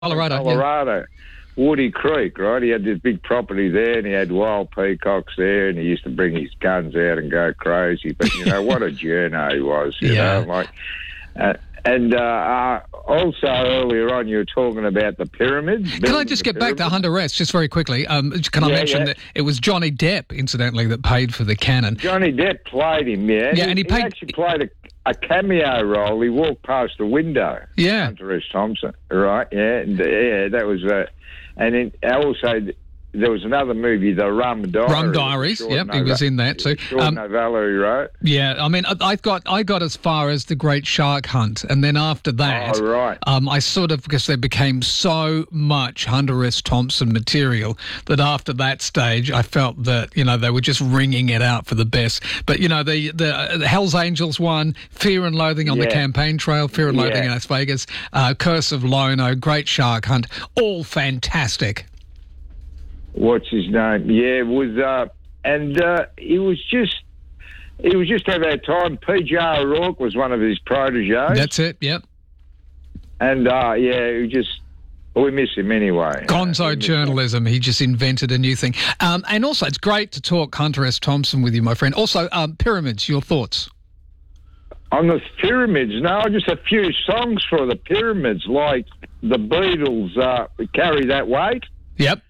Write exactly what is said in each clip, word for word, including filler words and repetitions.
Colorado. Colorado. Yeah. Woody Creek, right? He had this big property there, and he had wild peacocks there, and he used to bring his guns out and go crazy. But, you know, what a journo he was, you Yeah. know, like... Uh, and uh, uh, also earlier on, you were talking about the pyramids. Can I just get back to Hunter S. just very quickly? Um, can I Yeah, mention yeah. that it was Johnny Depp, incidentally, that paid for the cannon? Johnny Depp played him, yeah. Yeah, and he paid- actually played a, a cameo role. He walked past the window. Yeah. Hunter S. Thompson, right? Yeah, and, yeah, that was... Uh, and then also... There was another movie, The Rum Diaries. Rum Diaries, Sean yep, he was in that too. Sean Um, Novello, he wrote. Yeah, I mean, I, I got I got as far as The Great Shark Hunt, and then after that, Oh, right. um, I sort of, because there became so much Hunter S. Thompson material that after that stage, I felt that, you know, they were just ringing it out for the best. But, you know, the, the, uh, the Hells Angels one, Fear and Loathing on the Yeah. Campaign Trail, Fear and Loathing Yeah. in Las Vegas, uh, Curse of Lono, Great Shark Hunt, all fantastic. What's his name? Yeah, it was, uh, and uh, he was just, he was just at that time. P J O'Rourke was one of his proteges. That's it, yep. And, uh, yeah, he just, we miss him anyway. Gonzo We miss journalism. He just invented a new thing. Um, and also, it's great to talk Hunter S. Thompson with you, my friend. Also, um, pyramids, your thoughts? him. On the pyramids, no, just a few songs for the pyramids, like the Beatles, uh, Carry That Weight. Yep.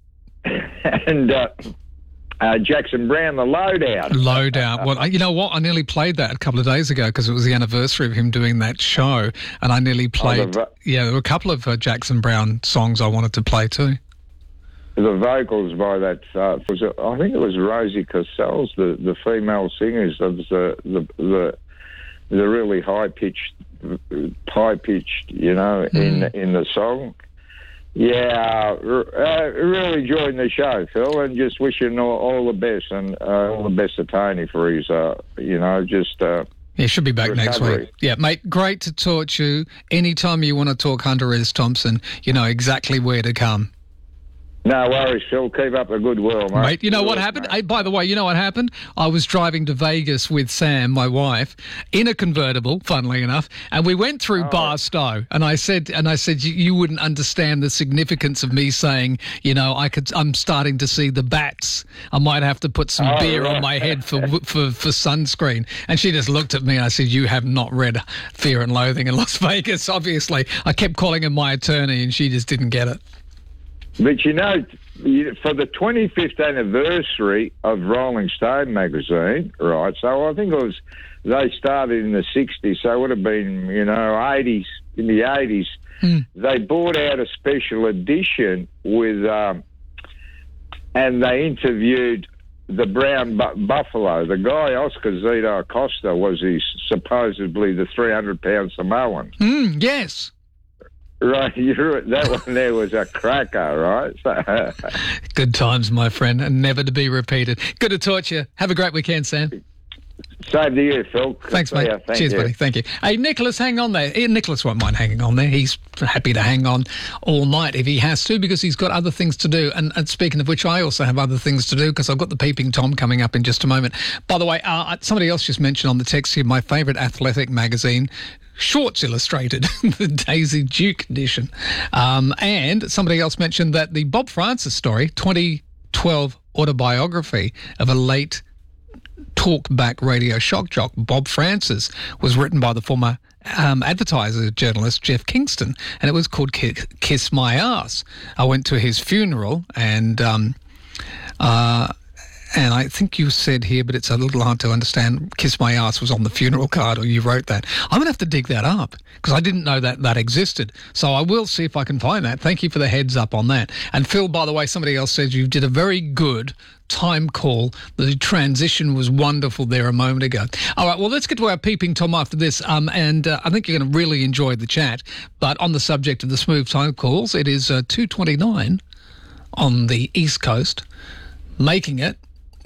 and uh, uh, Jackson Brown, The Loadout. Low doubt. Well, I- you know what? I nearly played that a couple of days ago because it was the anniversary of him doing that show, and I nearly played. vo- yeah, there were a couple of uh, Jackson Brown songs I wanted to play too. The vocals by that, uh, was it, I think it was Rosie Cassells, the, the female singers, of the the the, the really high pitched, high pitched, you know, in in the song. Yeah, uh, really enjoying the show, Phil, and just wishing all, all the best and uh, all the best to Tony for his, uh, you know, just. Uh, Yeah, should be back next Recovery. week. Yeah, mate, great to talk to you. Anytime you want to talk Hunter S. Thompson, you know exactly where to come. no worries, Phil. Keep up the good work, mate. Mate, you know what Good, happened? mate. Hey, by the way, you know what happened? I was driving to Vegas with Sam, my wife, in a convertible, funnily enough, and we went through Oh. Barstow, and I said, and I said, you, you wouldn't understand the significance of me saying, you know, I could, I'm starting to see the bats. I might have to put some Oh, beer right. on my head for, for for sunscreen. And she just looked at me, and I said, you have not read Fear and Loathing in Las Vegas. Obviously, I kept calling her my attorney, and she just didn't get it. But you know, you- for the twenty-fifth anniversary of Rolling Stone magazine, right? So I think it was they started in the sixties, so it would have been, you know, eighties, in the eighties. They brought out a special edition with, um, and they interviewed the brown bu- buffalo. The guy Oscar Zito Acosta was his supposedly the three hundred pound Samoan. Mm, yes. Right, you're, that one there was a cracker, right? So, Good times, my friend, and never to be repeated. Good to talk to you. Have a great weekend, Sam. same to you, Phil. Thanks, mate. Yeah, thank Cheers, you. buddy. Thank you. Hey, Nicholas, hang on there. Eh, Nicholas won't mind hanging on there. He's happy to hang on all night if he has to because he's got other things to do. And, and speaking of which, I also have other things to do because I've got the Peeping Tom coming up in just a moment. By the way, uh, somebody else just mentioned on the text here my favourite athletic magazine, Shorts Illustrated, the Daisy Duke edition. Um, and somebody else mentioned that the Bob Francis story, twenty twelve autobiography of a late talkback radio shock jock, Bob Francis, was written by the former um, advertiser journalist Jeff Kingston, and it was called Ki- Kiss My Ass. I went to his funeral, and um, uh, and I think you said here, but it's a little hard to understand, Kiss My Ass was on the funeral card, or you wrote that. I'm going to have to dig that up, because I didn't know that that existed. So I will see if I can find that. Thank you for the heads up on that. And Phil, by the way, somebody else says you did a very good time call. The transition was wonderful there a moment ago. All right, well, let's get to our Peeping Tom after this. Um, and uh, I think you're going to really enjoy the chat. But on the subject of the smooth time calls, it is uh, two twenty-nine on the East Coast, making it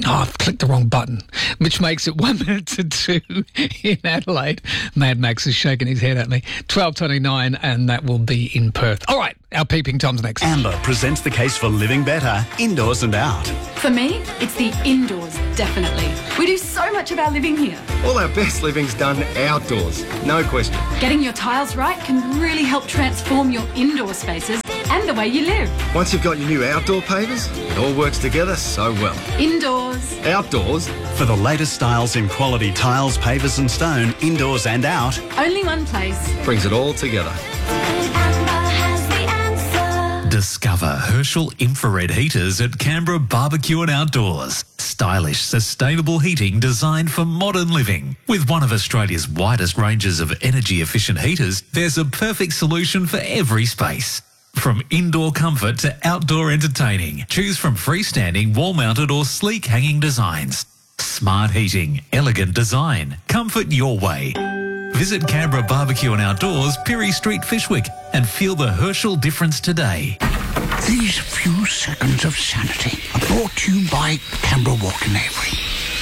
Oh, I've clicked the wrong button, which makes it one minute to two in Adelaide. Mad Max is shaking his head at me. twelve twenty-nine, and that will be in Perth. All right, our Peeping Tom's next. Amber presents the case for living better, indoors and out. For me, it's the indoors, definitely. We do so much of our living here. All our best living's done outdoors, no question. Getting your tiles right can really help transform your indoor spaces and the way you live. Once you've got your new outdoor pavers, it all works together so well. Indoors. Outdoors. For the latest styles in quality tiles, pavers and stone, indoors and out. Only one place. Brings it all together. Discover Herschel infrared heaters at Canberra Barbecue and Outdoors. Stylish, sustainable heating designed for modern living. With one of Australia's widest ranges of energy-efficient heaters, there's a perfect solution for every space. From indoor comfort to outdoor entertaining, choose from freestanding, wall-mounted or sleek hanging designs. Smart heating, elegant design, comfort your way. Visit Canberra Barbecue and Outdoors, Pirie Street, Fishwick, and feel the Herschel difference today. These few seconds of sanity are brought to you by Canberra Walk in Avery.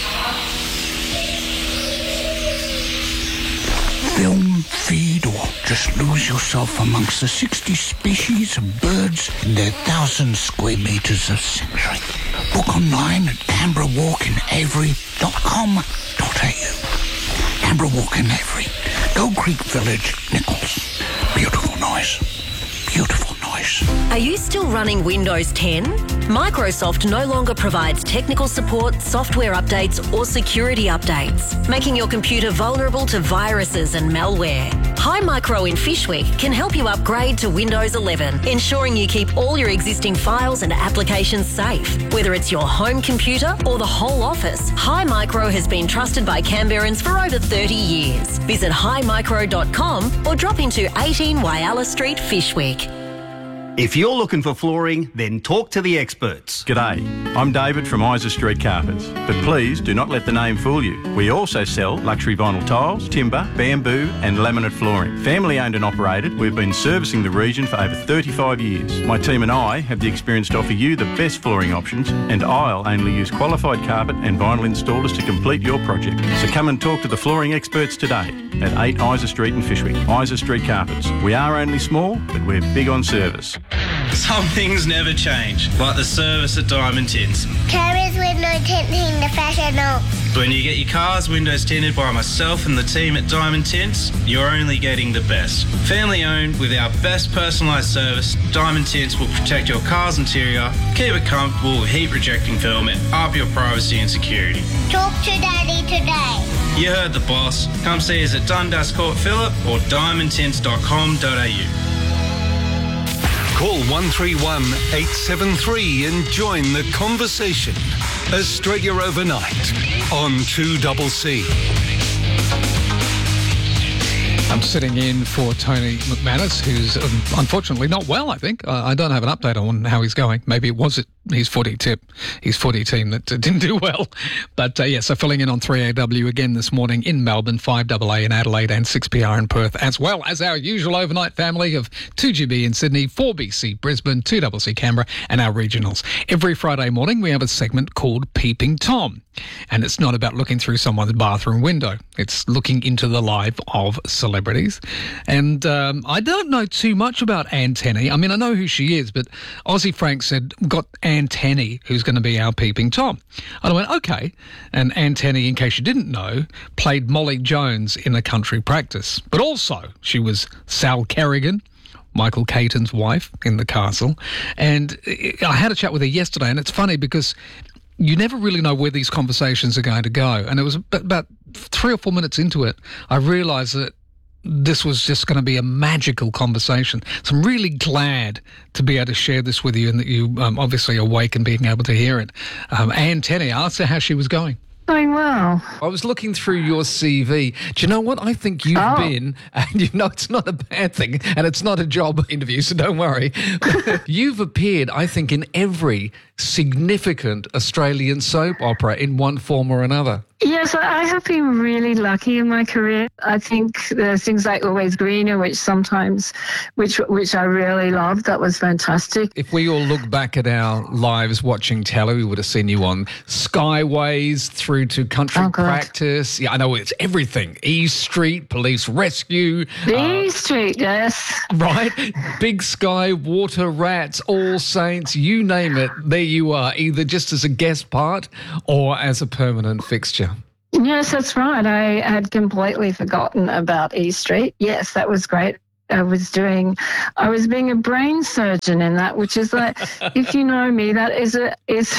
Film, feed, or just lose yourself amongst the sixty species of birds in their thousand square metres of sanctuary. Book online at canberra walk in avery dot com dot a u. Canberra Walk in Avery, Gold Creek Village, Nichols. Beautiful noise. Beautiful noise. Are you still running Windows ten? Microsoft no longer provides technical support, software updates or security updates, making your computer vulnerable to viruses and malware. Hi Micro in Fishwick can help you upgrade to Windows eleven, ensuring you keep all your existing files and applications safe. Whether it's your home computer or the whole office, Hi Micro has been trusted by Canberrans for over thirty years. Visit hi micro dot com or drop into eighteen Wyalla Street, Fishwick. If you're looking for flooring, then talk to the experts. G'day, I'm David from Isa Street Carpets, but please do not let the name fool you. We also sell luxury vinyl tiles, timber, bamboo and laminate flooring. Family owned and operated, we've been servicing the region for over thirty-five years. My team and I have the experience to offer you the best flooring options, and I'll only use qualified carpet and vinyl installers to complete your project. So come and talk to the flooring experts today at eight Isa Street in Fishwick. Isa Street Carpets. We are only small, but we're big on service. Some things never change, like the service at Diamond Tints. Carriers window tinting the professional. When you get your cars windows tinted by myself and the team at Diamond Tints, you're only getting the best. Family owned with our best personalised service, Diamond Tints will protect your car's interior, keep it comfortable with heat rejecting film and up your privacy and security. Talk to Daddy today. You heard the boss. Come see us at Dundas Court Phillip or diamond tints dot com dot a u. Call one three one, eight seven three and join the conversation. Australia Overnight on two C C. I'm sitting in for Tony McManus, who's um, unfortunately not well, I think. Uh, I don't have an update on how he's going. Maybe it was it his footy tip, his footy team that uh, didn't do well. But, uh, yeah, so filling in on three A W again this morning in Melbourne, five A A in Adelaide and six P R in Perth, as well as our usual overnight family of two G B in Sydney, four B C Brisbane, two C C Canberra and our regionals. Every Friday morning we have a segment called Peeping Tom. And it's not about looking through someone's bathroom window. It's looking into the life of celebrities. And um, I don't know too much about Anne Tenney. I mean, I know who she is, but Aussie Frank said, got Anne Tenney, who's going to be our Peeping Tom. And I went, okay. And Anne Tenney, in case you didn't know, played Molly Jones in A Country Practice. But also, she was Sal Kerrigan, Michael Caton's wife in The Castle. And I had a chat with her yesterday, and it's funny because you never really know where these conversations are going to go. And it was about three or four minutes into it, I realised that this was just going to be a magical conversation. So I'm really glad to be able to share this with you and that you um, obviously are awake and being able to hear it. Um, Anne Tenney, I asked her how she was going. Going well. I was looking through your C V. Do you know what? I think you've oh. been, and you know it's not a bad thing, and it's not a job interview, so don't worry. You've appeared, I think, in every significant Australian soap opera in one form or another. Yes, I have been really lucky in my career. I think there's things like Always Greener, which sometimes, which which I really loved. That was fantastic. If we all look back at our lives watching telly, we would have seen you on Skyways through to Country Oh, God. Practice. Yeah, I know it's everything. E Street, Police Rescue. The uh, Street, yes. Right? Big Sky, Water Rats, All Saints, you name it, there you are, either just as a guest part or as a permanent fixture. Yes, that's right. I had completely forgotten about E Street. Yes, that was great. I was doing, I was being a brain surgeon in that, which is like, if you know me, that is a is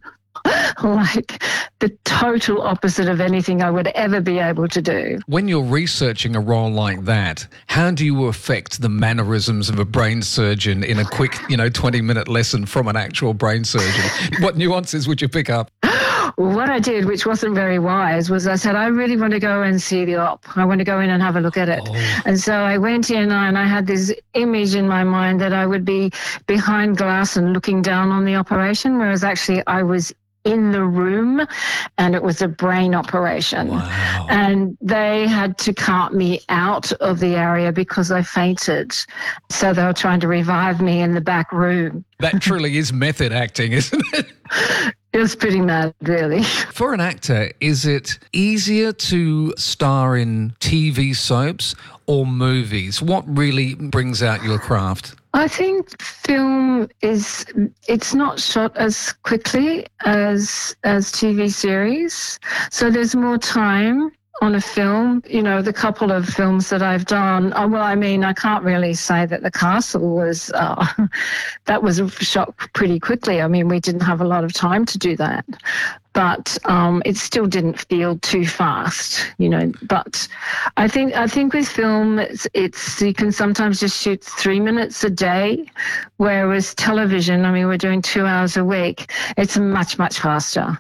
like the total opposite of anything I would ever be able to do. When you're researching a role like that, how do you affect the mannerisms of a brain surgeon in a quick, you know, twenty-minute lesson from an actual brain surgeon? What nuances would you pick up? Well, what I did, which wasn't very wise, was I said, I really want to go and see the op. I want to go in and have a look at it. Oh. And so I went in and I had this image in my mind that I would be behind glass and looking down on the operation, whereas actually I was in the room and it was a brain operation. Wow. And they had to cart me out of the area because I fainted. So they were trying to revive me in the back room. That truly is method acting, isn't it? It was pretty mad, really. For an actor, is it easier to star in T V soaps or movies? What really brings out your craft? I think film is, it's not shot as quickly as as T V series. So there's more time on a film. You know, the couple of films that I've done, oh, well, I mean, I can't really say that The Castle was, uh, that was shot pretty quickly. I mean, we didn't have a lot of time to do that. But um, it still didn't feel too fast, you know. But I think I think with film, it's, it's you can sometimes just shoot three minutes a day, whereas television, I mean, we're doing two hours a week. It's much much faster.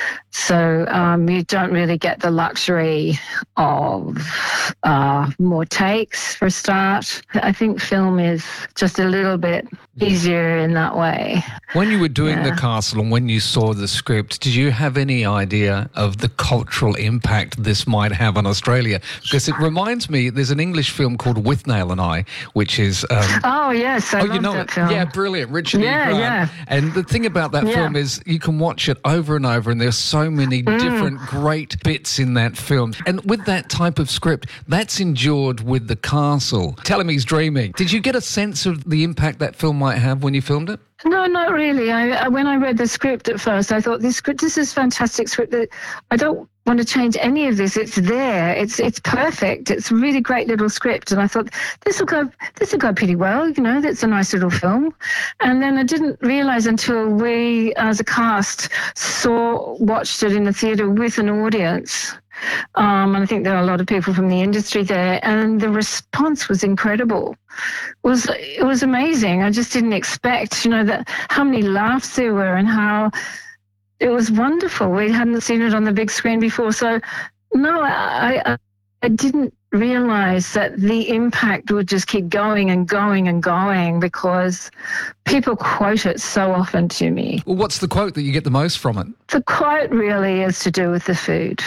So um, you don't really get the luxury of uh, more takes for a start. I think film is just a little bit easier in that way. When you were doing Yeah. The Castle and when you saw the script, did you have any idea of the cultural impact this might have on Australia? Because it reminds me, there's an English film called Withnail and I, which is... Um, Oh, yes, I oh, love you know that it. film. Yeah, brilliant. Richard Yeah, E. Grant. yeah. And the thing about that Yeah. film is you can watch it over and over and there's so many Mm. different great bits in that film. And with that type of script, that's endured with The Castle. Telling Dreaming. Did you get a sense of the impact that film might have when you filmed it? No, not really. I, I when I read the script at first, I thought this script, this is fantastic script. That I don't want to change any of this. It's there. It's it's perfect. It's a really great little script, and I thought this will go this will go pretty well. You know, that's a nice little film. And then I didn't realise until we, as a cast, saw watched it in the theatre with an audience. Um, and I think there are a lot of people from the industry there, and the response was incredible. It was it was amazing. I just didn't expect, you know, that how many laughs there were and how it was wonderful. We hadn't seen it on the big screen before, so no, I I, I didn't realise that the impact would just keep going and going and going because people quote it so often to me. Well, what's the quote that you get the most from it? The quote really is to do with the food.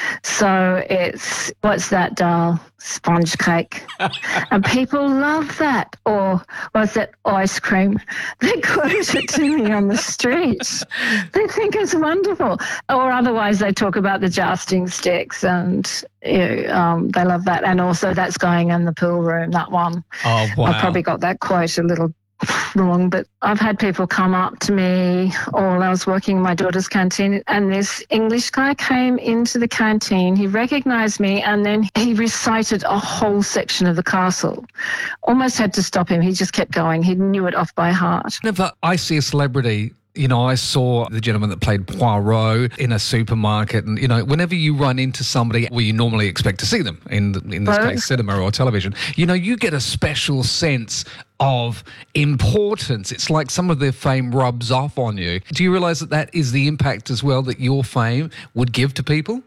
So it's, what's that, doll? Sponge cake. And people love that. Or what's that, ice cream? They quote it to me on the streets. They think it's wonderful. Or otherwise they talk about the jousting sticks and you know, um, they love that. And also that's going in the pool room, that one. Oh, wow. I probably got that quote a little wrong, but I've had people come up to me while I was working in my daughter's canteen, and this English guy came into the canteen. He recognised me, and then he recited a whole section of The Castle. Almost had to stop him. He just kept going. He knew it off by heart. Whenever I see a celebrity, you know, I saw the gentleman that played Poirot in a supermarket, and, you know, whenever you run into somebody where you normally expect to see them, in in this Right. case, cinema or television, you know, you get a special sense of importance. It's like some of their fame rubs off on you. Do you realise that that is the impact as well that your fame would give to people?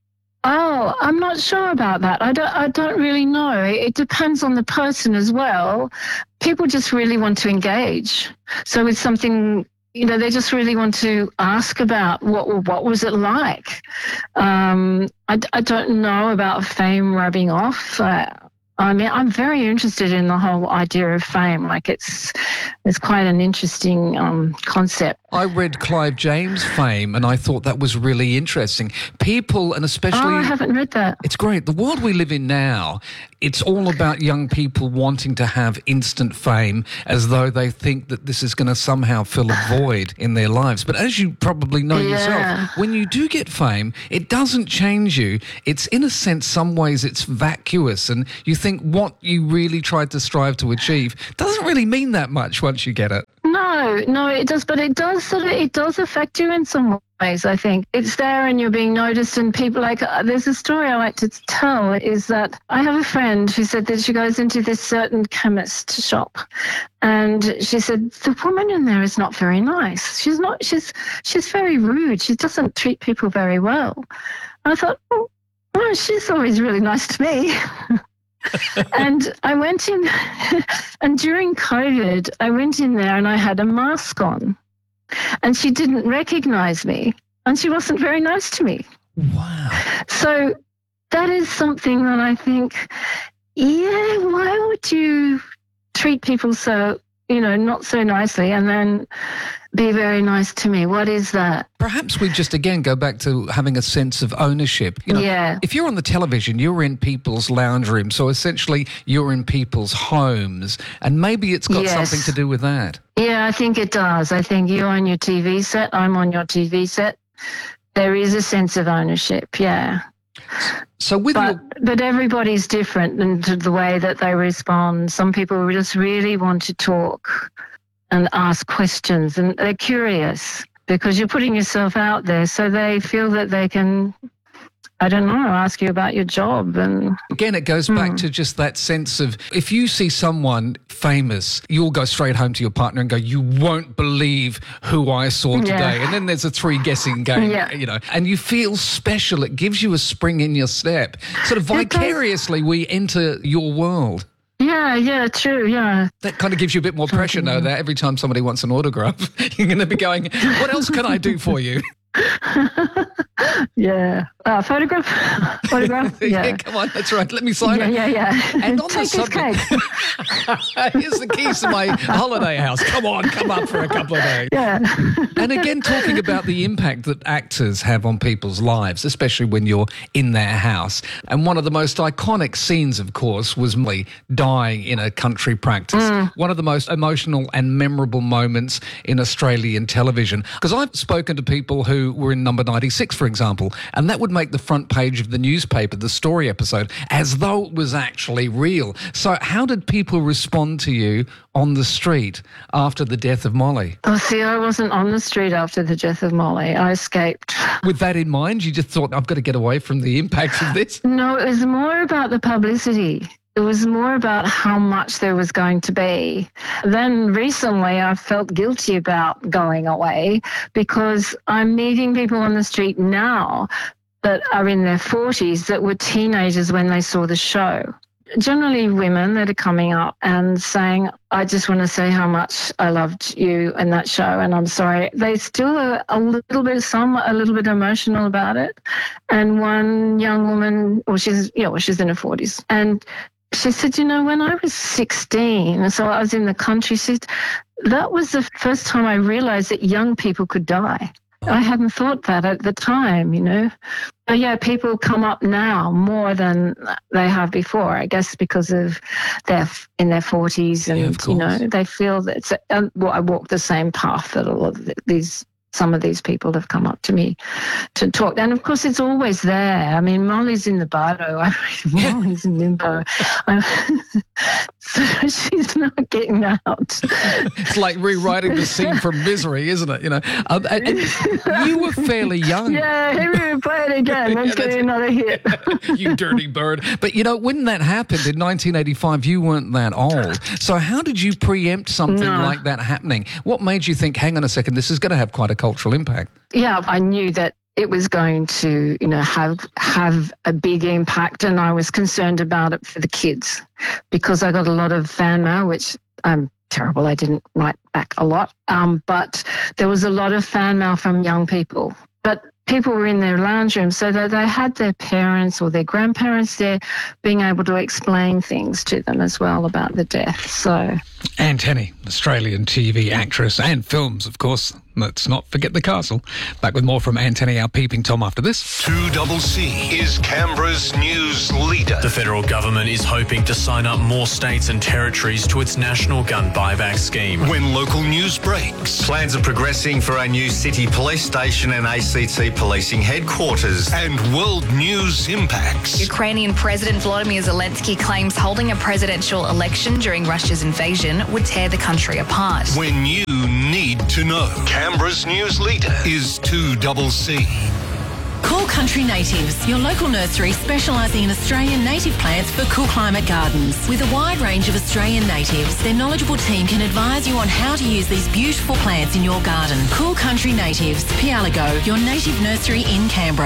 Oh, I'm not sure about that. I don't, I don't really know. It depends on the person as well. People just really want to engage. So with something you know, they just really want to ask about what what was it like. Um, I, I don't know about fame rubbing off. Uh, I mean, I'm very interested in the whole idea of fame. Like it's it's quite an interesting um, concept. I read Clive James' Fame and I thought that was really interesting. People, and especially... Oh, I haven't read that. It's great. The world we live in now, it's all about young people wanting to have instant fame as though they think that this is going to somehow fill a void in their lives. But as you probably know Yeah. yourself, when you do get fame, it doesn't change you. It's, in a sense, some ways it's vacuous, and you think what you really tried to strive to achieve doesn't really mean that much once you get it. No, no, it does, but it does sort of, it does affect you in some ways, I think. It's there and you're being noticed, and people like, uh, there's a story I like to tell, is that I have a friend who said that she goes into this certain chemist shop, and she said, the woman in there is not very nice. She's not, she's, she's very rude. She doesn't treat people very well. I thought, oh, oh she's always really nice to me. And I went in, and during COVID, I went in there and I had a mask on, and she didn't recognize me, and she wasn't very nice to me. Wow. So that is something that I think, yeah, why would you treat people so, you know, not so nicely and then be very nice to me? What is that? Perhaps we just, again, go back to having a sense of ownership. You know, Yeah. if you're on the television, you're in people's lounge room, so essentially you're in people's homes, and maybe it's got Yes. something to do with that. Yeah, I think it does. I think you're on your T V set, I'm on your T V set. There is a sense of ownership, yeah. So with but, your... but everybody's different in to the way that they respond. Some people just really want to talk and ask questions, and they're curious because you're putting yourself out there, so they feel that they can, I don't know, ask you about your job. And Again, it goes back to just that sense of, if you see someone famous, you'll go straight home to your partner and go, you won't believe who I saw today. Yeah. And then there's a three-guessing game, Yeah. you know, and you feel special. It gives you a spring in your step. Sort of It does. vicariously, we enter your world. Yeah, yeah, true, yeah. That kind of gives you a bit more pressure, know that every time somebody wants an autograph, you're going to be going, what else can I do for you? Yeah. Uh, photograph? Photograph? Yeah. Yeah. Come on, that's right. Let me sign Yeah, it. yeah, yeah. And on Take the his subject, here's the keys to my holiday house. Come on, come up for a couple of days. Yeah. And again, talking about the impact that actors have on people's lives, especially when you're in their house. And one of the most iconic scenes, of course, was Molly dying in a country practice. Mm. One of the most emotional and memorable moments in Australian television. Because I've spoken to people who were in Number ninety-six, for example, and that would make the front page of the newspaper, the story episode, as though it was actually real. So how did people respond to you on the street after the death of Molly? Oh, see, I wasn't on the street after the death of Molly. I escaped. With that in mind, you just thought, I've got to get away from the impact of this? No, it was more about the publicity. It was more about how much there was going to be. Then recently I felt guilty about going away because I'm meeting people on the street now that are in their forties that were teenagers when they saw the show. Generally women that are coming up and saying, I just want to say how much I loved you in that show and I'm sorry. They still are a little bit, some a little bit emotional about it. And one young woman, well, she's, yeah, well, she's in her forties. And she said, you know, when I was sixteen, so I was in the country, she said, that was the first time I realized that young people could die. I hadn't thought that at the time, you know. But yeah, people come up now more than they have before, I guess because of their in their forties and, Yeah, of you know, course. they feel that it's, um, well, I walk the same path that a lot of these, some of these people have come up to me to talk. And of course, it's always there. I mean, Molly's in the Bardo. I read Molly's in limbo. I'm, so she's not getting out. It's like rewriting the scene from Misery, isn't it? You know, um, and, and you were fairly young. Yeah, here we play it again. Let's Yeah, get that's- another hit. You dirty bird. But, you know, when that happened in nineteen eighty-five, you weren't that old. So how did you preempt something No. like that happening? What made you think, hang on a second, this is going to have quite a cultural impact? Yeah, I knew that it was going to, you know, have have a big impact, and I was concerned about it for the kids because I got a lot of fan mail, which I'm terrible. I didn't write back a lot, um, but there was a lot of fan mail from young people. But people were in their lounge room, so that they had their parents or their grandparents there being able to explain things to them as well about the death. So, Anne Tenney, Australian T V actress and films, of course. Let's not forget The Castle. Back with more from Anne Tenney, our peeping Tom, after this. two C C is Canberra's news leader. The federal government is hoping to sign up more states and territories to its national gun buyback scheme. When local news breaks. Plans are progressing for a new city police station and A C T policing headquarters. And world news impacts. Ukrainian President Volodymyr Zelensky claims holding a presidential election during Russia's invasion would tear the country apart. When you need to know. Canberra's news leader is two C C. Cool Country Natives, your local nursery specialising in Australian native plants for cool climate gardens. With a wide range of Australian natives, their knowledgeable team can advise you on how to use these beautiful plants in your garden. Cool Country Natives, Pialago, your native nursery in Canberra.